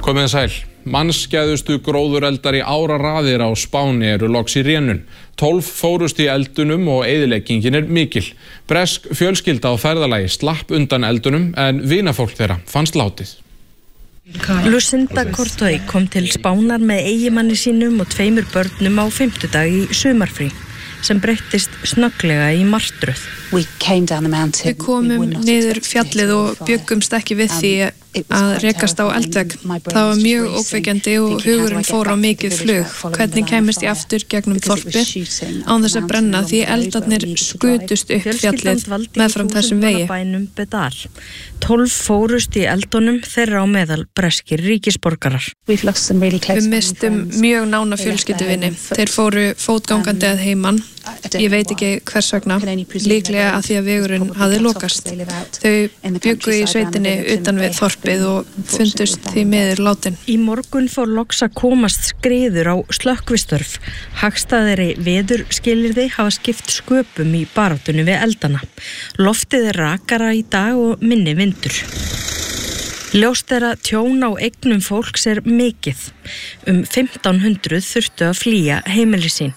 Komið sæl. Mannskæðustu gróðureldar í áraraðir á Spáni eru loks í rénun. 12 fórust í eldunum og eyðileggingin mikil. Bresk fjölskylda á ferðalagi slapp undan eldunum en vinafólk þeirra fannst látið. Lucinda Cortoy kom til Spánar með eiginmanni sínum og 2 börnum á 5. í sumarfrí sem breyttist snögglega í martröð. Við komum niður fjallið og bjuggumst ekki við því að rekast á eldvegg. Það var mjög ókveikjandi og hugurinn fór á mikið flug. Hvernig kæmist ég aftur gegnum þorpið án þess að brenna því eldarnir skutust upp fjallið meðfram þessum vegi. 12 fórust í eldunum, þeirra á meðal breskir ríkisborgarar. Við mistum mjög nána fjölskylduvini. Þeir fóru fótgangandi að heiman. Ég veit ekki hvers vegna, líklega að því að vegurinn hafði lokast. Þau bjuggu í sveitinni utan við þorpið og fundust því miður látin. Í morgun fór loks að komast skriður á slökkvistörf. Hagstæðari veðurskilyrði hafa skipt sköpum í baráttunni við eldana. Loftið rakara í dag og minni vindur. Ljóst að tjón á eignum fólks mikið. 1500 þurftu að flýja heimili sín.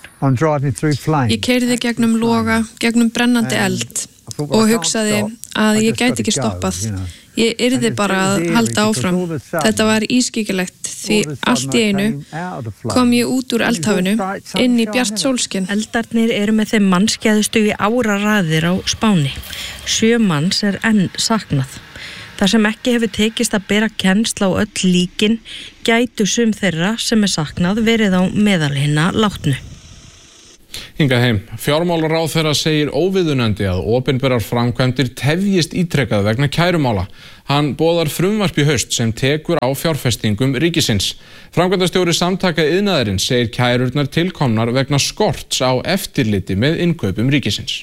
Ég keyrði gegnum loga, gegnum brennandi eld og hugsaði að ég gæti ekki stoppað. Ég yrði bara að halda áfram. Þetta var ískygilegt því allt í einu kom ég út úr eldhafinu inn í bjart sólskin. Eldarnir eru með þeim mannskæðustu í áraraðir á Spáni. 7 manns enn saknað. Það sem ekki hefur tekist að bera kennsl á öll líkin gætu sum þeirra sem saknað verið á meðal hinna látnu. Hingað heim. Fjármálaráðherra segir óviðunandi að opinberar framkvæmdir tefjist ítrekað vegna kærumála. Hann boðar frumvarp í haust sem tekur á fjárfestingum ríkisins. Framkvæmdastjóri Samtaka iðnaðarins segir kærurnar tilkomnar vegna skorts á eftirliti með innkaupum ríkisins.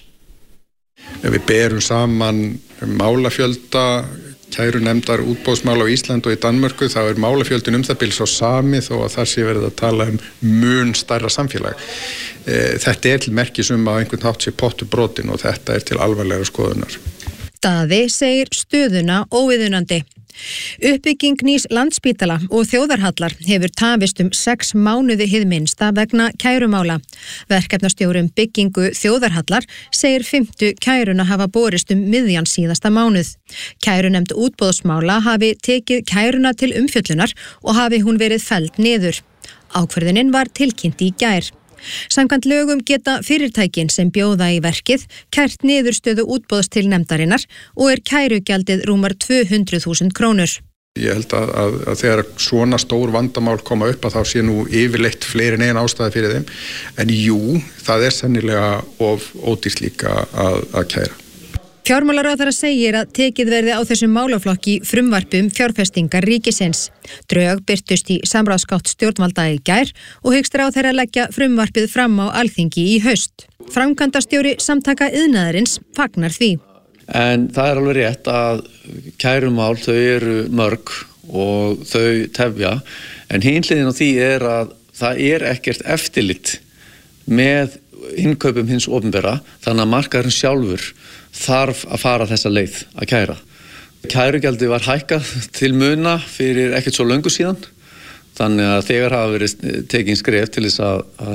Við berum saman málafjölda kærunefndar útboðsmála á Íslandi og í Danmörku, þá málafjöldin það bil svo sami þó að þar sé verið að tala mun stærra samfélag. Þetta til merkis að einhvern hátt sé pottur brotin og þetta til alvarlegra skoðunar. Daði segir stöðuna óviðunandi. Uppbygging nýs Landspítala og þjóðarhallar hefur tafist 6 mánuði hið minnsta vegna kærumála. Verkefnastjóri byggingu þjóðarhallar segir 5. kæruna hafa borist miðjan síðasta mánuð. Kærunefnd útboðsmála hafi tekið kæruna til umfjöllunar og hafi hún verið felld niður. Ákvörðunin var tilkynnt í gær. Samkvæmt lögum geta fyrirtækin sem bjóða í verkið kært niðurstöðu útboðs til nefndarinnar og kærugjaldið rúmar 200.000 krónur. Ég held að þegar svona stór vandamál koma upp að þá sé nú yfirleitt fleiri en ein ástæða fyrir þeim. En jú, það sennilega of ódýrt líka að kæra. Fjármálaráðherra segir að tekið verði á þessum málaflokki frumvarpi fjárfestingar ríkisins. Drög birtust í samráðsgátt stjórnvalda í gær og hyggst ráðherra leggja frumvarpið fram á Alþingi í haust. Framkvæmdastjóri Samtaka iðnaðarins fagnar því. En það alveg rétt að kærumál þau eru mörg og þau tefja. En hin hliðin á því að það ekkert eftirlit með innkaupum hins opinbera, þannig að markaðurinn sjálfur þarf að fara þessa leið að kæra. Kærugjaldi var hækkað til muna fyrir ekkert svo löngu síðan, þannig að þegar hafa verið tekin skref til þess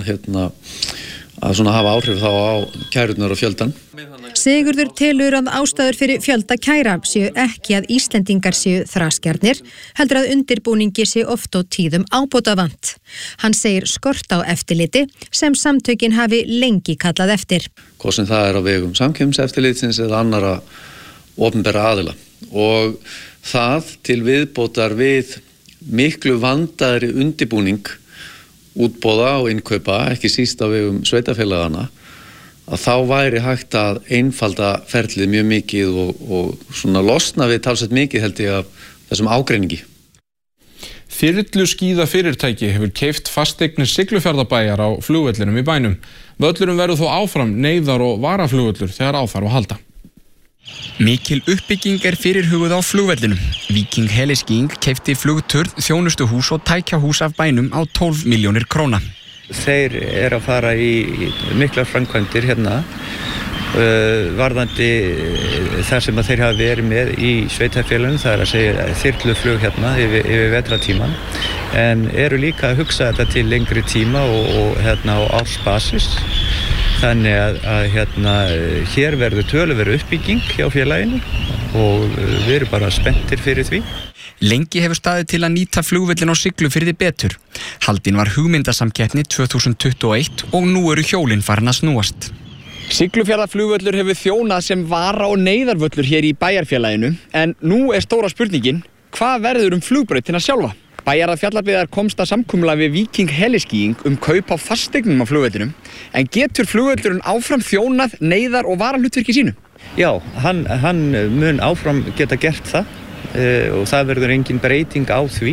að svona hafa áhrif þá á kærurnar og fjöldan. Sigurður telur að ástæður fyrir fjölda kæra séu ekki að Íslendingar séu þraskjarnir, heldur að undirbúningi sé oft og tíðum ábótavant. Hann segir skort á eftirliti sem samtökin hafi lengi kallað eftir. Hvort sem það á vegum samkeppniseftirlitsins eða annara opinberra aðila. Og það til viðbótar við miklu vandaðri undirbúning útboða og innkaupa, ekki síst á vegum sveitafélagana, að þá væri hægt að einfalda ferlið mjög mikið og svona losna við talsvert mikið held ég af þessum ágreiningi. Þyrluskíða fyrirtæki hefur keypt fasteignir Siglufjarðarbæjar á flugvellinum í bænum. Völlurinn verður þó áfram neyðar- og varaflugvöllur þegar á þarf að halda. Mikil uppbygging fyrirhuguð á flugvellinum. Viking Heliskiing keypti flugturn, þjónustuhús og tækjahús af bænum á 12 milljónir króna. Þeir að fara í miklar framkvæmdir hérna varðandi þar sem að þeir hafa verið með í sveitarfélaginu, það að segja þyrluflug hérna yfir vetratíman, en eru líka að hugsa þetta til lengri tíma og hérna á ársbasis. Þannig að hér verður töluverð uppbygging hjá félaginu og við erum bara spenntir fyrir því. Lengi hefur staðið til að nýta flugvöllin á Siglufirði betur. Haldin var hugmyndasamkeppni 2021 og nú eru hjólin farin að snúast. Siglufjarðarflugvöllur hefur þjónað sem vara- og neyðarvöllur hér í bæjarfélaginu, en nú er stóra spurningin, hvað verður flugbrautina sjálfa? Bæjarráð Fjallabyggðar komst að samkomulagi við Viking Heliskiing kaup á fasteignum á flugvellinum, en getur flugvöllurinn áfram þjónað neyðar- og varahlutverki sínu? Já, hann mun áfram geta gert það og það verður engin breyting á því.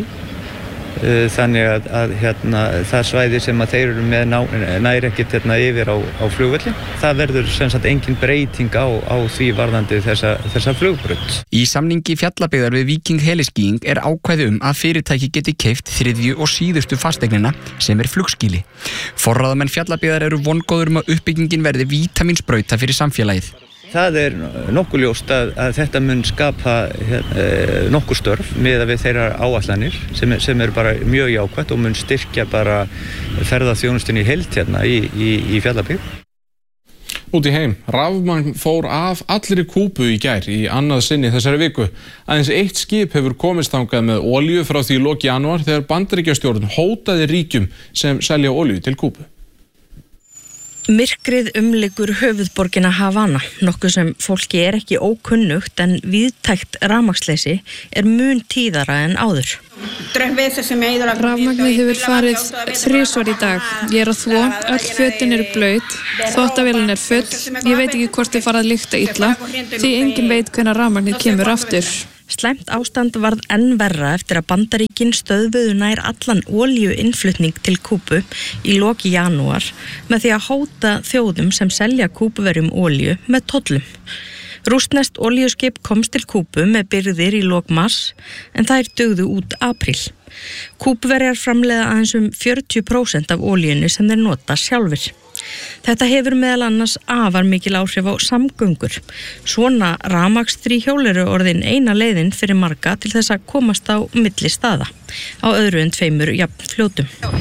Þannig að það svæði sem að þeir eru með nær ekkert yfir á flugvelli, það verður sem sagt engin breyting á því varðandi þessa flugbraut. Í samningi Fjallabyggðar við Viking Heliskiing ákvæði að fyrirtæki geti keypt þriðju og síðustu fasteignina sem flugskýli. Forráðamenn Fjallabyggðar eru vongóðir að uppbyggingin verði vítamínsbrauta fyrir samfélagið. Það nokkuð ljóst að þetta mun skapa nokkuð störf miðað við þeirra áætlanir sem bara mjög jákvætt og mun styrkja bara ferðaþjónustunni í heild hérna í Fjallabyggð. Út í heim, rafmagn fór af allri Kúbu í gær í annað sinni þessari viku. Aðeins eitt skip hefur komist þangað með olíu frá því í lok janúar þegar Bandaríkjastjórn hótaði ríkjum sem selja olíu til Kúbu. Myrkrið umlykur höfuðborgina Havana, nokkuð sem fólki ekki ókunnugt en víðtækt rafmagnsleysi mun tíðara en áður. Rafmagnið hefur farið 3 í dag. Ég að þvo, öll fötin eru blaut, þvottavélin full, ég veit ekki hvort þið fara að lykta illa, því enginn veit hvenær rafmagnið kemur aftur. Slæmt ástand varð enn verra eftir að Bandaríkin stöðvuðu nær allan olíuinnflutning til Kúbu í lok janúar með því að hóta þjóðum sem selja kúbuverjum olíu með tollum. Rússneskt olíuskip komst til Kúbu með birgðir í lok mars en þær dugðu út apríl. Kúbuverjar framleiða aðeins 40% af olíunni sem þeir nota sjálfir. Þetta hefur meðal annars afar mikil áhrif á samgöngur. Svona rafmagnsdrý hjól eru orðin eina leiðin fyrir marga til þess að komast á milli staða á öðru en 2 jafn fljótum.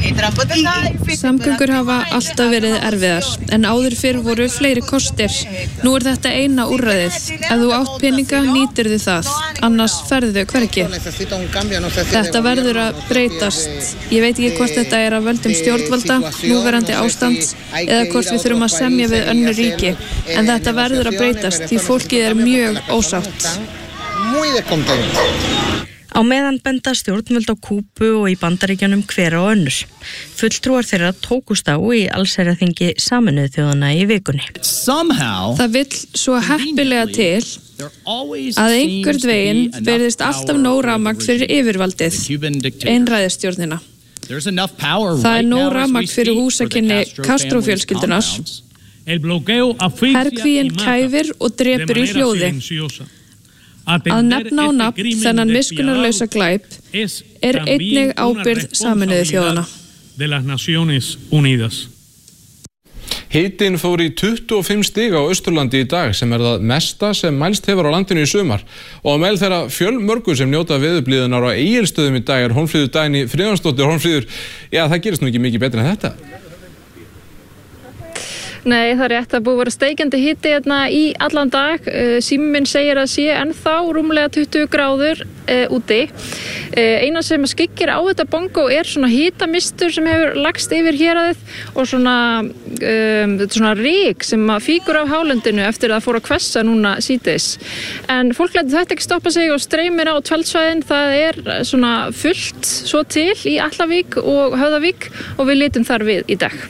Samgöngur hafa alltaf verið erfiðar, en áður fyrr voru fleiri kostir. Nú þetta eina úrræðið. Ef þú átt peninga, nýtir þið það, annars ferðu þau hvergi. Þetta verður að breytast. Ég veit ekki hvort þetta að völdum stjórnvalda, núverandi ástand, eða hvort við þurfum að semja við önnur ríki, en þetta verður að breytast því fólkið mjög ósátt. Á meðan benda stjórnvöld á Kúbu og í Bandaríkjunum hver á önnur. Fulltrúar þeirra tókust á í allsherjarþingi Sameinuðu þjóðanna í vikunni. Það vill svo heppilega til að einhvern veginn verðist alltaf nóg rafmagn fyrir yfirvaldið, einræðisstjórnina. Það nóg rafmagn fyrir húsakynni Castro-fjölskyldunar. Herkvíinn kæfir og drepur í hljóði. Að nefna á nafn þennan miskunnarlausa glæp einnig ábyrgð Sameinuðu þjóðanna. Hitinn fór í 25 stig á Austurlandi í dag sem það mesta sem mælst hefur á landinu í sumar og á meðal þeirra fjölmörgu sem njóta veðurblíðunar á Egilsstöðum í dag Hólmfríður Dagný Friðjónsdóttir. Hólmfríður, það gerist nú ekki mikið betur en þetta. Nei, það rétt að búið að vera steikjandi hiti hérna í allan dag. Síminn minn segir að sé ennþá rúmlega 20 gráður úti. Eina sem skyggir á þetta bongo svona hitamistur sem hefur lagst yfir héraðið og svona ryk sem fýkur af hálendinu eftir að fór að hvessa núna síðdegis. En fólk lætur þetta ekki stoppa sig og streymir á tjaldsvæðin. Það svona fullt svo til í Allavík og Höfðavík og við litum þar við í dag.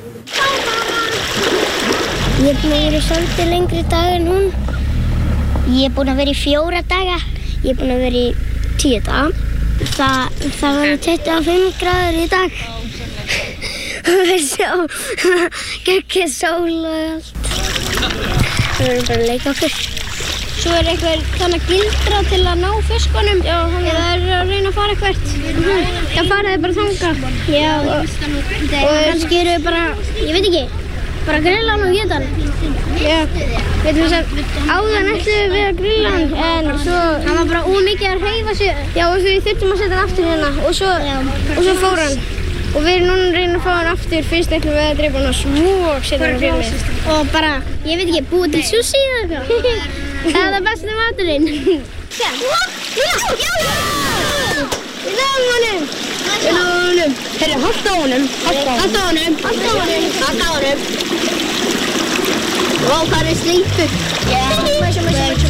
Ég búin að vera í söldi lengri dag en hún. Ég búin að vera í 4 daga. Ég búin að vera í 10 daga. Það var 25 gráður í dag. Við sjá geggjuð sól og allt. Við verðum bara að leika okkur. Svo einhver þannig gildra til að ná fiskunum. Já, eða að reyna að fara hvert. Það faraði bara þangað. Já, og kannski eru bara, ég veit ekki. bara grilla hann og geta hann. Já, áðan ætlum við að grilla hann, en svo hann var bara ómikið að hreyfa sig. Já, og við þurftum að setja hann aftur hérna og svo fór hann. Og við erum núna að reyna að fá hann aftur, fyrst ætlum við að dreipa hann og svo setja hann á grillið. Og bara, ég veit ekki, búið til sushi eða eitthvað. Það er besti maturinn. Já! Við náðum honum! Herri, halda á honum. Vá, hvað er sleipur. Já, mæsja.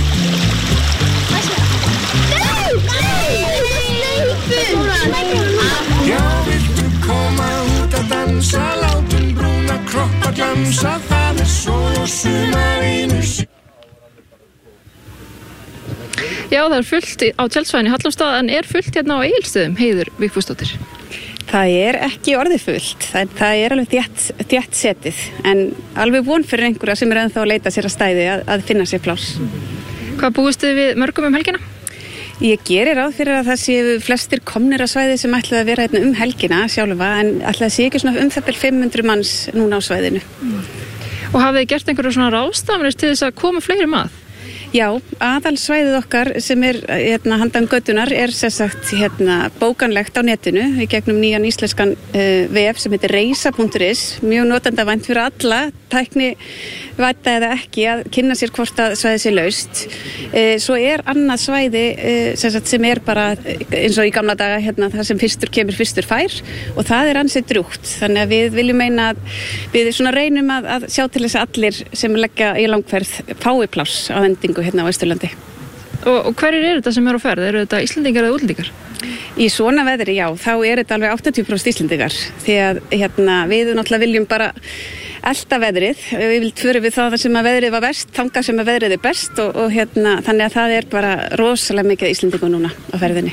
Já, viltu koma út að dansa, látum brúna kroppa glamsa, það er sól og sumarínus. Já, það er fullt á tjaldsvæðinu Hallormsstað, en er fullt hérna á Egilsstöðum, Heiður Vigfúsdóttir? Það er ekki orðið fullt, það er alveg þétt setið, en alveg von fyrir einhverja sem er ennþá að leita sér að stæði að finna sér pláss. Hvað búist þið við mörgum helgina? Ég gerir ráð fyrir að það séu flestir komnir að svæði sem ætlaði að vera hérna helgina sjálfa, en ætlaði sé ekki svona það bil 500 manns núna á svæðinu. Og hafið þið gert einhverju svona ráðstafanir til þess að koma fleiri að? Já, aðalsvæðið okkar sem er handan götunar er sem sagt bókanlegt á netinu í gegnum nýjan íslenskan vef sem heitir reisa.is, mjög notendavænt fyrir alla, tækni væta eða ekki að kynna sér hvort að svæðið sé laust. Svo er annað svæði sem er bara eins og í gamla daga það sem fyrstur kemur fyrstur fær og það er ansið drjúgt, þannig að við viljum meina að við svona reynum að sjá til þess að allir sem leggja í langferð fái pláss á vendingu hérna á Austurlandi. Og hverjir eru þetta sem eru á ferð? Eru þetta Íslendingar eða útlendingar? Í svona veðri, já, þá er þetta alveg 80% Íslendingar því að við náttúrulega viljum bara elta veðrið, við förum við það sem að veðrið var verst, þangað sem að veðrið er best og þannig að það er bara rosalega mikið Íslendingu núna á ferðinni.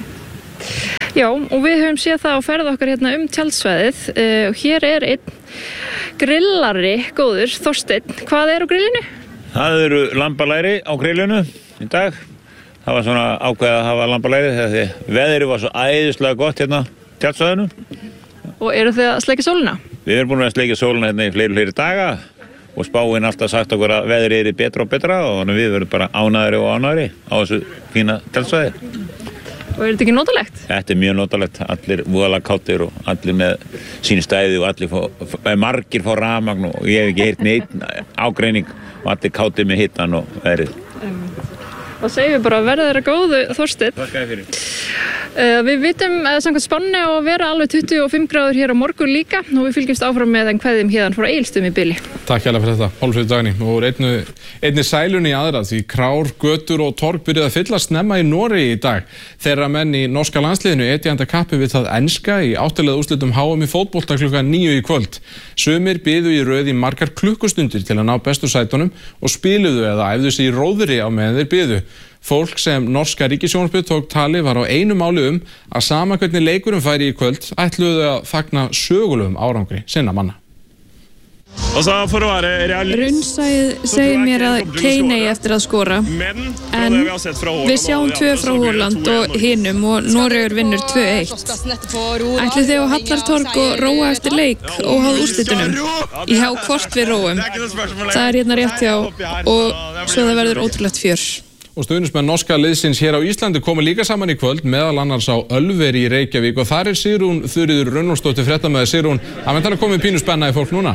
Já, og við höfum séð það á ferð okkar hérna tjaldsvæðið og hér er einn grillari góður, Þorsteinn. Hvað er á grillinu? Það eru lambalæri á grillinu í dag. Það var svona ákveðið að hafa lambalæri þegar því veðrið var svo æðislega gott hérna tjaldsvæðinu. Og eru þið að sleikja sólina? Við erum búin að sleikja sólina hérna í fleiri daga og spáin alltaf sagt okkur að veðrið er betra og betra og þannig við verðum bara ánægri og ánægri á þessu fína tjaldsvæði. Og er þetta ekki notalegt? Þetta er mjög notalegt. Allir voðalega kátir og allir með sín stæði og margir fá rafmagn og ég hef ekki heyrt neitt ágreining og allir kátir með hittan og veðrið. Og segjum við bara verða þeirra góðu, Þorsteinn. Takk fyrir. Við vitum samkvæmt spánni á að vera alveg 25 gráður hér á morgun líka og við fylgjumst áfram með en kveðjum hérðan frá Egilsstöðum í bili. Takk hérlega fyrir þetta, Hólmfríður Dagný. Og einni sælunni í aðra því krár, götur og torg byrjuðu að fyllast snemma í Noregi í dag. Þeirra menn í norska landsliðinu etja enda kappi við það enska í áttalega úrslitum HM í fótbolta klukkan 9 í kvöld. Sumir biðu í röð í margar klukkustundir til að ná bestu sætunum og spiluðu eða æfðu sig í róðri á meðan þeir biðu. Fólk sem norska ríkissjónvarpið tók tali var á einu máli að sama hvernig leikurinn færi í kvöld ætluðu að fagna sögulegum árangri sinna manna. Raunsæið segir mér að Kane eigi eftir að skora en við sjáum 2 frá Holland og hinum og Noregur vinnur 2-1. Ætlið þið á Hallartorg og róa eftir leik óháð úrslitunum? Ég há hvort við róum. Það er hérna rétt hjá og svo það verður ótrúlegt fjör. Og stuðningsmenn norska liðsins hér á Íslandi komu líka saman í kvöld meðal annars á Ölveri í Reykjavík og þar er Sigrún Þuríður Runólfsdóttir fréttamaður. Sigrún, það væntanlega komið pínu spenna í fólk núna?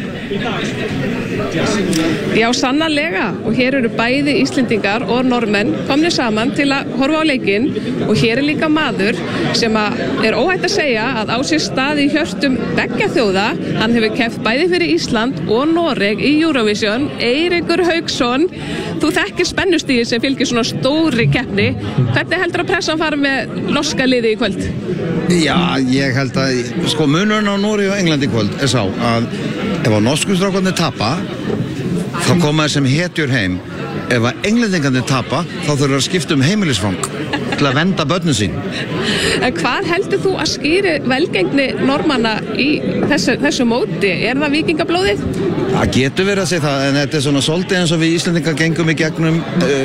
Já, sannarlega og hér eru bæði Íslendingar og Norðmenn komnir saman til að horfa á leikinn og hér er líka maður sem er óhætt að segja að á sér stað í hjörtum beggja þjóða. Hann hefur keppt bæði fyrir Ísland og Noreg í Eurovision. Eiríkur Hauksson, þú þekkir spennustigið sem fylgir svona stóri keppni. Hvernig heldur að pressan fara með norska liði í kvöld? Já, ég held að munurinn á Noregi og Englandi í kvöld er sá að ef að norsku strákarnir tapa þá koma þeir sem hetjur heim. Ef að englendingarnir tapa þá þurfa að skipta heimilisfang til að vernda börnin sín. En hvað heldur þú að skýri velgengni Normanna í þessu móti? Er það víkingablóðið? Það getur verið að segja það, en þetta er svona svolítið eins og við Íslendingar gengum í gegnum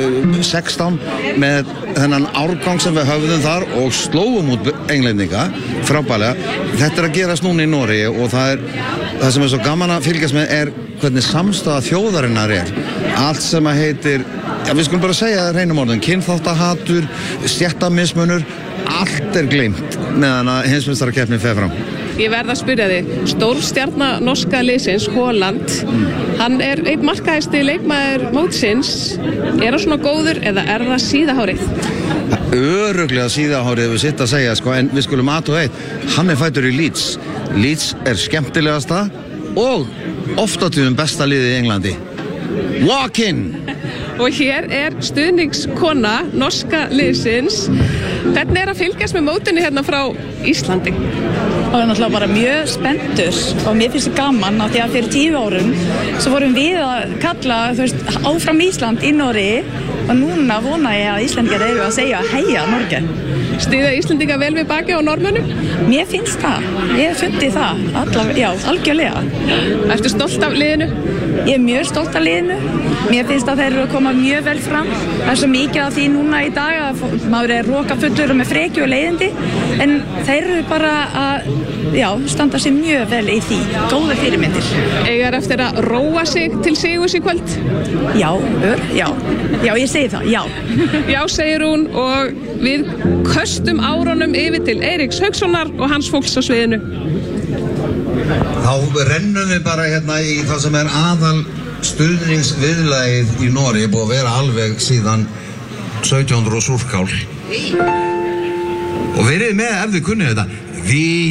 16 með þennan árgang sem við höfðum þar og slóum út englendinga, frábælega. Þetta er að gerast núna í Noregi og það sem er svo gaman að fylgjast með er hvernig samstaða þjóðarinnar er. Allt sem að heitir, við skulum bara segja það hreinum orðum, kynþáttahatur, stéttamismunur, allt er gleymt meðan að heimsmeistarakeppnin fer fram. Ég verð að spyrja þig, stórstjarna norska liðsins, Haaland, hann er einn markahæsti leikmaður mótsins. Er hann svona góður eða er það síðahárið? Örugglega síðahárið við sitt að segja, en við skulum athuga eitt. Hann er fæddur í Leeds. Leeds er skemmtilegasta og oft á tíðum besta liðið í Englandi. Walk in! Og hér er stuðningskona norska liðsins. Hvernig er að fylgjast með mótinu hérna frá Íslandi? Það er náttúrulega bara mjög spenntur og mér finnst það gaman af því að fyrir 10 árum svo vorum við að kalla áfram Ísland í Noregi og núna vona ég að Íslandingar eru að segja heia Norge. Styðja Íslandingar vel við baki á Norðmönnum? Mér finnst það. Ég hef fundið það. Já, algjörlega. Ertu stolt af liðinu? Ég er mjög stolt af liðinu. Mér finnst að þeir eru að koma mjög vel fram. Það er svo mikið af því núna í dag að maður er rokafullur og með frekju og leiðindi en þeir eru bara að standa sér mjög vel í því. Góða fyrirmyndir. Eiga eftir að róa sig til sigurs í kvöld? Já, ég segi það, já. Já, segir hún og við köstum árunum yfir til Eiríks Haukssonar og hans fólks á sviðinu. Þá rennum við bara hérna í það sem er aðal stuðningsviðlagið í Noregi, búið að vera alveg síðan 1700 og súrkál. Og verið með ef þið kunnið þetta.